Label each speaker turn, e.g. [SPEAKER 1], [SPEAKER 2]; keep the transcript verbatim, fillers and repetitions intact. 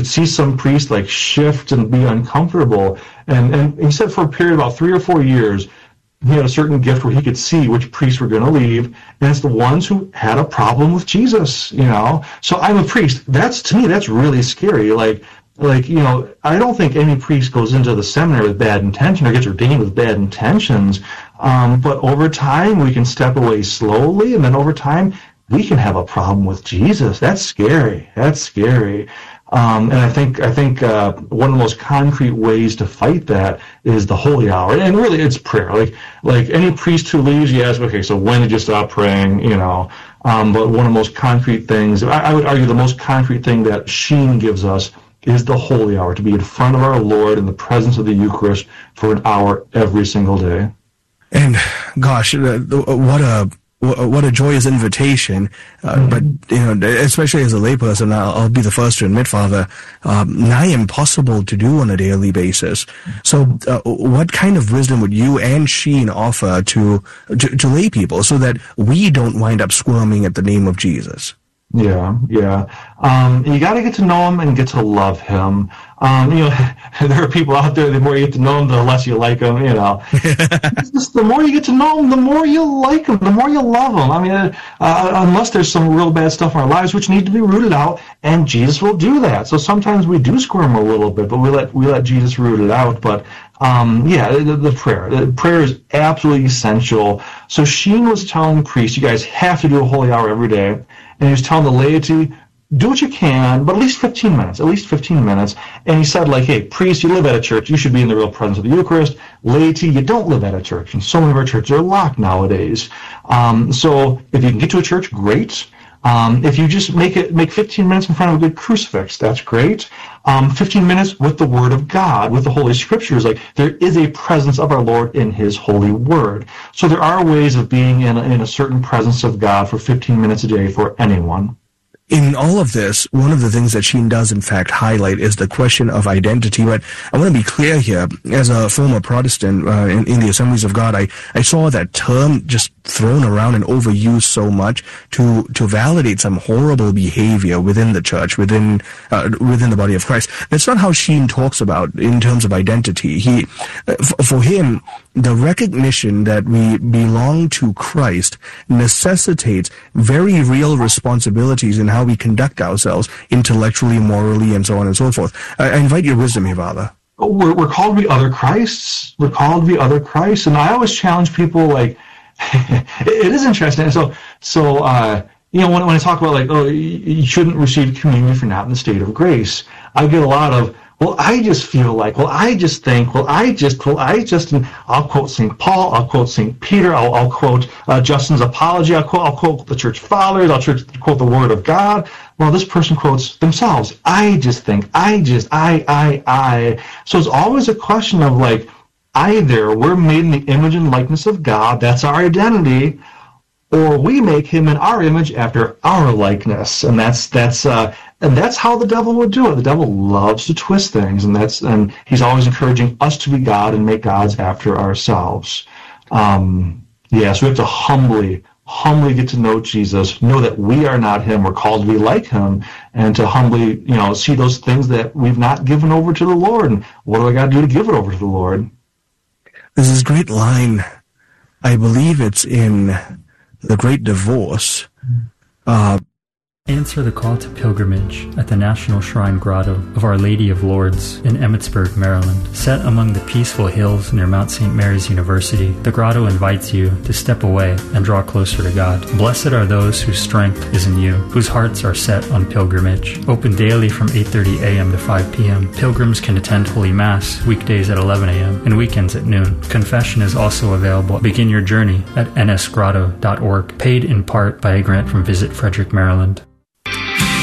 [SPEAKER 1] could see some priests like shift and be uncomfortable. And, and he said for a period of about three or four years, he had a certain gift where he could see which priests were going to leave, and it's the ones who had a problem with Jesus, you know. So I'm a priest. That's, to me, that's really scary. Like, like you know, I don't think any priest goes into the seminary with bad intention or gets ordained with bad intentions. Um, but over time, we can step away slowly, and then over time, we can have a problem with Jesus. That's scary. That's scary. Um, and I think I think uh, one of the most concrete ways to fight that is the holy hour, and really it's prayer. Like like any priest who leaves, you ask, okay, so when did you stop praying? You know, um, but one of the most concrete things, I, I would argue, the most concrete thing that Sheen gives us is the holy hour, to be in front of our Lord in the presence of the Eucharist for an hour every single day.
[SPEAKER 2] And gosh, what a what a joyous invitation, uh, mm-hmm. but, you know, especially as a layperson, I'll, I'll be the first to admit, Father, um, nigh impossible to do on a daily basis. So uh, what kind of wisdom would you and Sheen offer to, to, to lay people so that we don't wind up squirming at the name of Jesus?
[SPEAKER 1] Yeah, yeah. Um, you got to get to know him and get to love him. Um, you know, there are people out there, the more you get to know them, the less you like them, you know. Just, the more you get to know them, the more you like them, the more you love them. I mean, uh, uh, unless there's some real bad stuff in our lives which need to be rooted out, and Jesus will do that. So sometimes we do squirm a little bit, but we let we let Jesus root it out. But um, yeah, the, the prayer. The prayer is absolutely essential. So Sheen was telling priests, you guys have to do a holy hour every day. And he was telling the laity, do what you can, but at least fifteen minutes, at least fifteen minutes. And he said, like, hey, priest, you live at a church, you should be in the real presence of the Eucharist. Laity, you don't live at a church. And so many of our churches are locked nowadays. Um, so if you can get to a church, great. Um, if you just make it, make fifteen minutes in front of a good crucifix, that's great. Um, fifteen minutes with the Word of God, with the Holy Scriptures. Like, there is a presence of our Lord in His holy Word. So there are ways of being in a, in a certain presence of God for fifteen minutes a day for anyone.
[SPEAKER 2] In all of this, one of the things that Sheen does, in fact, highlight is the question of identity. But I want to be clear here. As a former Protestant uh, in, in the Assemblies of God, I, I saw that term just thrown around and overused so much to to validate some horrible behavior within the church, within uh, within the body of Christ. That's not how Sheen talks about in terms of identity. He, f- for him, the recognition that we belong to Christ necessitates very real responsibilities in how we conduct ourselves intellectually, morally, and so on and so forth. I, I invite your wisdom here, Father.
[SPEAKER 1] We're, we're called to be other Christs. We're called to be other Christs. And I always challenge people, like, it is interesting. So, so uh, you know, when, when I talk about, like, oh, you shouldn't receive communion if you're not in the state of grace, I get a lot of, well, I just feel like, well, I just think, well, I just, well, I just, and I'll quote Saint Paul, I'll quote Saint Peter, I'll, I'll quote uh, Justin's apology, I'll quote, I'll quote the church fathers, I'll church, quote the Word of God. Well, this person quotes themselves. I just think, I just, I, I, I. So it's always a question of, like, either we're made in the image and likeness of God, that's our identity, or we make him in our image after our likeness, and that's that's uh, and that's how the devil would do it. The devil loves to twist things, and that's and he's always encouraging us to be God and make gods after ourselves. Um, yeah, so we have to humbly, humbly get to know Jesus, know that we are not him. We're called to be like him, and to humbly, you know, see those things that we've not given over to the Lord, and what do I got to do to give it over to the Lord?
[SPEAKER 2] There's this great line, I believe it's in The Great Divorce. Uh,
[SPEAKER 3] Answer the call to pilgrimage at the National Shrine Grotto of Our Lady of Lourdes in Emmitsburg, Maryland. Set among the peaceful hills near Mount Saint Mary's University, the grotto invites you to step away and draw closer to God. Blessed are those whose strength is in you, whose hearts are set on pilgrimage. Open daily from eight thirty a.m. to five p.m. Pilgrims can attend Holy Mass weekdays at eleven a.m. and weekends at noon. Confession is also available. Begin your journey at n s grotto dot org, paid in part by a grant from Visit Frederick, Maryland.